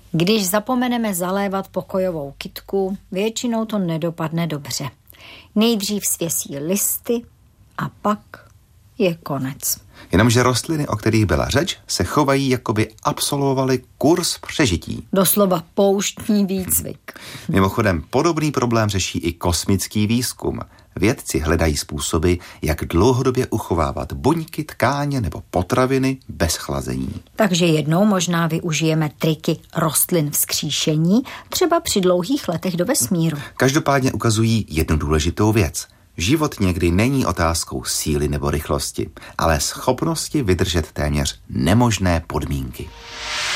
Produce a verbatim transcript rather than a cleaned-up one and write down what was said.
Když zapomeneme zalévat pokojovou kytku, většinou to nedopadne dobře. Nejdřív svěsí listy a pak je konec. Jenomže rostliny, o kterých byla řeč, se chovají, jako by absolvovali kurz přežití. Doslova pouštní výcvik. Mimochodem, podobný problém řeší i kosmický výzkum. Vědci hledají způsoby, jak dlouhodobě uchovávat buňky, tkáně nebo potraviny bez chlazení. Takže jednou možná využijeme triky rostlin vzkříšení, třeba při dlouhých letech do vesmíru. Každopádně ukazují jednu důležitou věc. Život někdy není otázkou síly nebo rychlosti, ale schopnosti vydržet téměř nemožné podmínky.